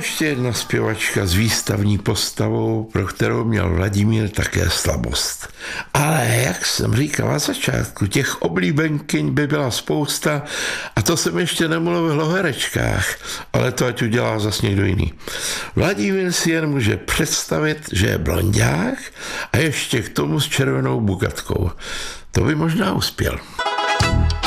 ještě jedna zpěvačka s výstavní postavou, pro kterou měl Vladimír také slabost. Ale jak jsem říkal na začátku, těch oblíbenkyň by byla spousta a to jsem ještě nemluvil o herečkách, ale to ať udělá zas někdo jiný. Vladimír si jen může představit, že je blonďák a ještě k tomu s červenou bugatkou. To by možná uspěl.